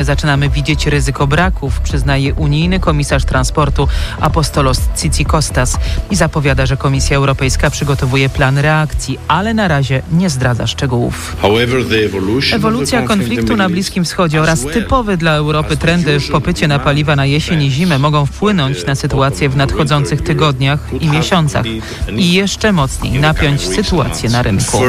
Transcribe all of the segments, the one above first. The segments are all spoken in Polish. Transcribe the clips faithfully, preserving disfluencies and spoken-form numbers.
zaczynamy widzieć ryzyko braków, przyznaje unijny komisarz transportu Apostolos Tzitzikostas i zapowiada, że Komisja Europejska przygotowuje plan reakcji, ale na razie nie zdradza szczegółów. Ewolucja konfliktu na Bliskim Wschodzie oraz typowe dla Europy trendy w popycie na paliwa na jesień i zimę mogą wpłynąć na sytuację w nadchodzących tygodniach i miesiącach i jeszcze mocniej napiąć sytuację na rynku.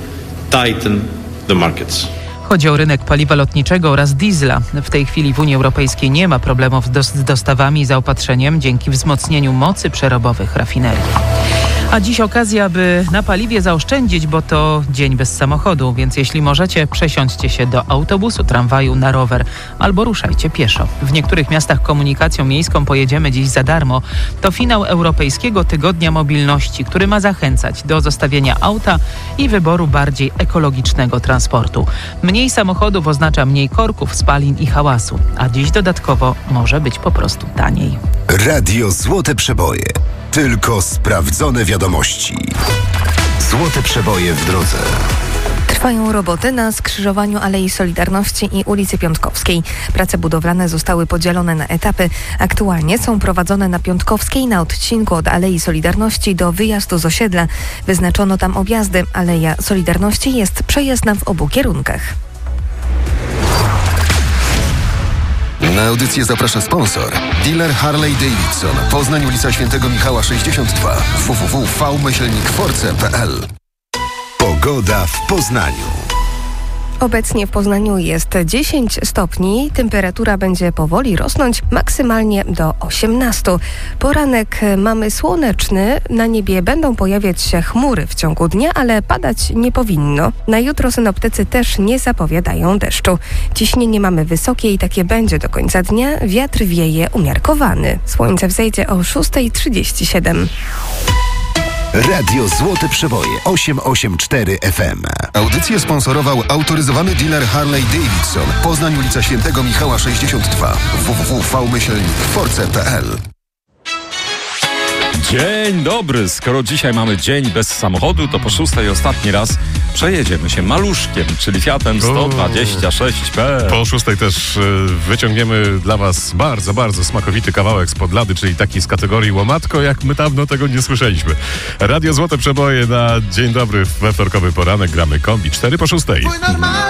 Chodzi o rynek paliwa lotniczego oraz diesla. W tej chwili w Unii Europejskiej nie ma problemów z dostawami i zaopatrzeniem dzięki wzmocnieniu mocy przerobowych rafinerii. A dziś okazja, by na paliwie zaoszczędzić, bo to dzień bez samochodu, więc jeśli możecie, przesiądźcie się do autobusu, tramwaju, na rower albo ruszajcie pieszo. W niektórych miastach komunikacją miejską pojedziemy dziś za darmo. To finał Europejskiego Tygodnia Mobilności, który ma zachęcać do zostawienia auta i wyboru bardziej ekologicznego transportu. Mniej samochodów oznacza mniej korków, spalin i hałasu, a dziś dodatkowo może być po prostu taniej. Radio Złote Przeboje. Tylko sprawdzone wiadomości. Złote Przeboje w drodze. Trwają roboty na skrzyżowaniu Alei Solidarności i ulicy Piątkowskiej. Prace budowlane zostały podzielone na etapy. Aktualnie są prowadzone na Piątkowskiej na odcinku od Alei Solidarności do wyjazdu z osiedla. Wyznaczono tam objazdy. Aleja Solidarności jest przejezdna w obu kierunkach. Na audycję zaprasza sponsor. Dealer Harley Davidson. Poznań, ulica Świętego Michała sześćdziesiąt dwa. w w w kropka v myślnik force kropka p l. Pogoda w Poznaniu. Obecnie w Poznaniu jest dziesięć stopni. Temperatura będzie powoli rosnąć maksymalnie do osiemnastu. Poranek mamy słoneczny. Na niebie będą pojawiać się chmury w ciągu dnia, ale padać nie powinno. Na jutro synoptycy też nie zapowiadają deszczu. Ciśnienie mamy wysokie i takie będzie do końca dnia. Wiatr wieje umiarkowany. Słońce wzejdzie o szósta trzydzieści siedem. Radio Złote Przeboje osiem osiem cztery F M. Audycję sponsorował autoryzowany dealer Harley Davidson. Poznań, ulica Świętego Michała sześćdziesiąt dwa. w w w kropka v myślnik force kropka p l. Dzień dobry. Skoro dzisiaj mamy dzień bez samochodu, to po szóstej ostatni raz przejedziemy się maluszkiem, czyli Fiatem sto dwadzieścia sześć P. Po szóstej też y, wyciągniemy dla Was bardzo, bardzo smakowity kawałek z Podlady, czyli taki z kategorii łomatko, jak my dawno tego nie słyszeliśmy. Radio Złote Przeboje na dzień dobry we wtorkowy poranek. Gramy kombi cztery po szóstej.